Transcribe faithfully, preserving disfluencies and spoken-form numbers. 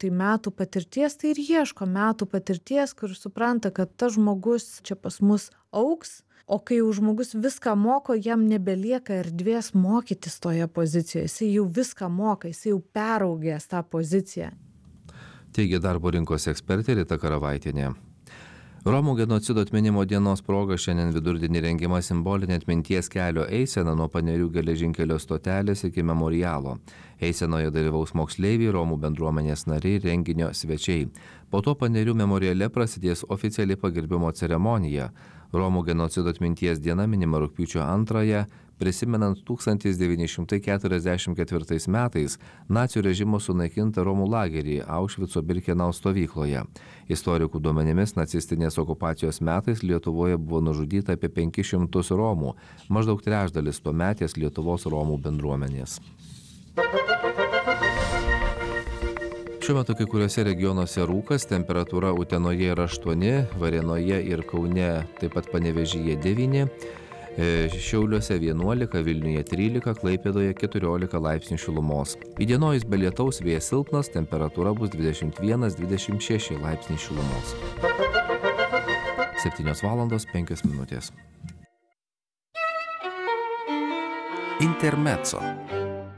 tai metų patirties, tai ir ieško metų patirties, kur supranta, kad tas žmogus čia pas mus augs, o kai jau žmogus viską moko, jam nebelieka erdvės mokytis toje pozicijoje, jisai jau viską moka, jisai jau peraugęs tą poziciją. Teigia darbo rinkos ekspertė Rita Karavaitienė. Romų genocido atminimo dienos proga šiandien vidurdienį rengiama simbolinė atminties kelio eisena nuo Panerių geležinkelio stotelės iki memorialo. Eisenoje dalyvaus moksleiviai, Romų bendruomenės nariai, renginio svečiai. Po to Panerių memoriale prasidės oficiali pagerbimo ceremonija. Romų genocido atminties diena minima rugpjūčio antrąją, prisimenant tūkstantis devyni šimtai keturiasdešimt ketvirtais metais nacių režimo sunaikintą Romų lagerį Aušvico Birkenau stovykloje. Istorikų duomenimis nacistinės okupacijos metais Lietuvoje buvo nužudyta apie penkis šimtus Romų, maždaug trečdalis tuometės Lietuvos Romų bendruomenės. Šiuo metu kai kuriuose regionuose rūkas, temperatūra Utenoje yra aštuoni, Varėnoje ir Kaune, taip pat Panevėžyje devyni, Šiauliuose vienuolika, Vilniuje trylika, Klaipėdoje keturiolika laipsnių šilumos. Įdienojus be lietaus, vėjas silpnas, temperatūra bus dvidešimt vienas dvidešimt šeši laipsniai šilumos. septynios valandos penkios minutės. Intermezzo.